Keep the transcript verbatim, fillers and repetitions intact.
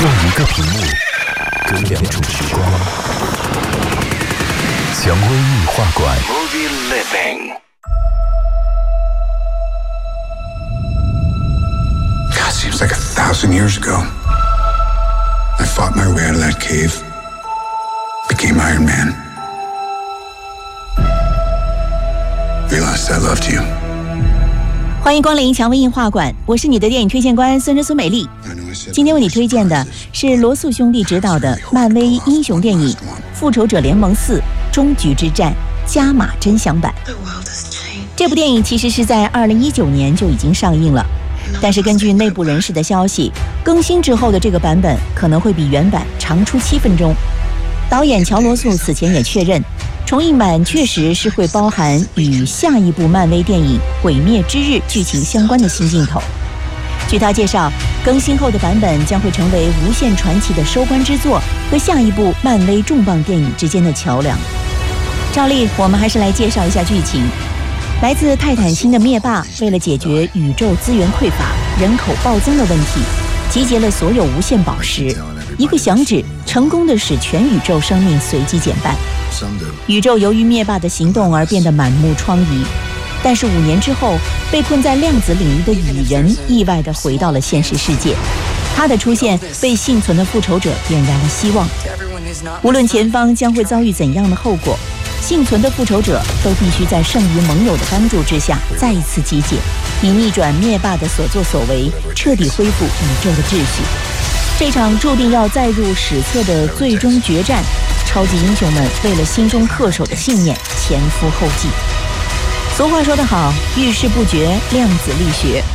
用一个屏幕跟两种时光。蔷薇异画馆。Movie Living。God, seems like a thousand years ago. I fought my way out of that cave, became Iron Man. Realized I loved you. 欢迎光临蔷薇映画馆，我是你的电影推荐官孙之孙美丽。今天为你推荐的是罗素兄弟执导的漫威英雄电影《复仇者联盟四：终局之战》加码真享版。这部电影其实是在二零一九年就已经上映了，但是根据内部人士的消息，更新之后的这个版本可能会比原版长出七分钟。导演乔罗素此前也确认，重映版确实是会包含与下一部漫威电影《毁灭之日》剧情相关的新镜头。据他介绍，更新后的版本将会成为无限传奇的收官之作和下一部漫威重磅电影之间的桥梁。照例，我们还是来介绍一下剧情。来自泰坦星的灭霸为了解决宇宙资源匮乏、人口暴增的问题，集结了所有无限宝石，一个响指成功的使全宇宙生命随即减半。宇宙由于灭霸的行动而变得满目疮痍，但是五年之后，被困在量子领域的蚁人意外地回到了现实世界。他的出现为幸存的复仇者点燃了希望。无论前方将会遭遇怎样的后果，幸存的复仇者都必须在剩余盟友的帮助之下再一次集结，以逆转灭霸的所作所为，彻底恢复宇宙的秩序。这场注定要载入史册的最终决战，超级英雄们为了心中恪守的信念前赴后继。俗话说得好，遇事不决，量子力学。